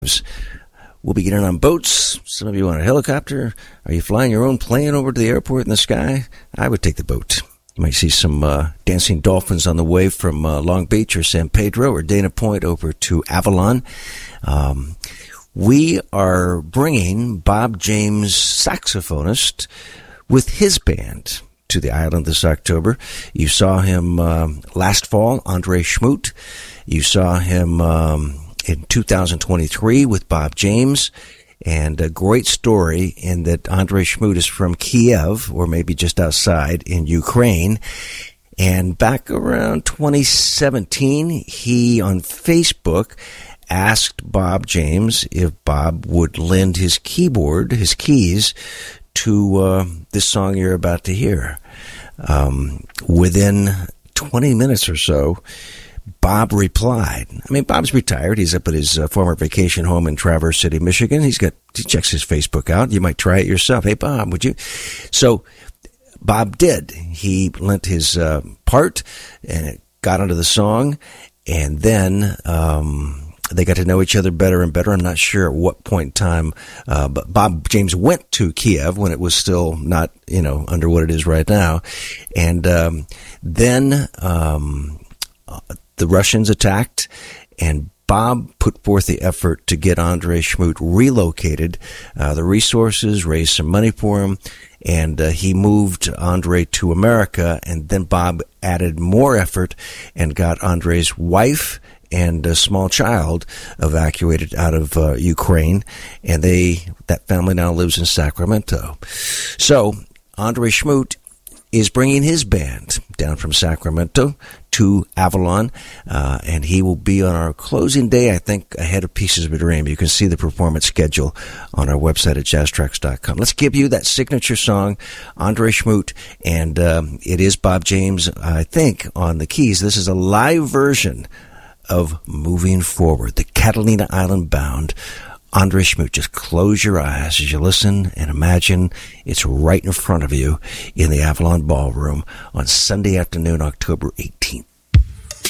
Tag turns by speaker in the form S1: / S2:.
S1: We'll be getting on boats. Some of you on a helicopter. Are you flying your own plane over to the airport in the sky? I would take the boat. You might see some dancing dolphins on the way from Long Beach or San Pedro or Dana Point over to Avalon. We are bringing Bob James, saxophonist, with his band to the island this October. You saw him last fall, Andre Schmoot. You saw him in 2023 with Bob James, and a great story in that Andre Schmoot is from Kiev, or maybe just outside in Ukraine. And back around 2017, he on Facebook asked Bob James if Bob would lend his keyboard, his keys, to this song you're about to hear. Within 20 minutes or so, Bob replied. I mean, Bob's retired. He's up at his former vacation home in Traverse City, Michigan. He checks his Facebook out. You might try it yourself. Hey, Bob, would you? So Bob did. He lent his part, and it got onto the song, and then they got to know each other better and better. I'm not sure at what point in time, but Bob James went to Kiev when it was still not, under what it is right now. And then the Russians attacked, and Bob put forth the effort to get Andre Schmoot relocated, the resources, raised some money for him, and he moved Andre to America. And then Bob added more effort and got Andre's wife and a small child evacuated out of Ukraine, and that family now lives in Sacramento. So Andre Schmoot is bringing his band down from Sacramento to Avalon, and he will be on our closing day, I think, ahead of Pieces of a Dream. You can see the performance schedule on our website at jazztracks.com. Let's give you that signature song, Andre Schmoot, and it is Bob James, I think, on the keys. This is a live version of Moving Forward, the Catalina Island Bound. Andre Schmoot, just close your eyes as you listen and imagine it's right in front of you in the Avalon Ballroom on Sunday afternoon, October 18th.